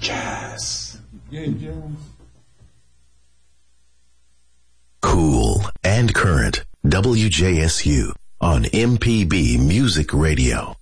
Jazz. Yeah, jazz. Cool and current. WJSU on MPB Music Radio.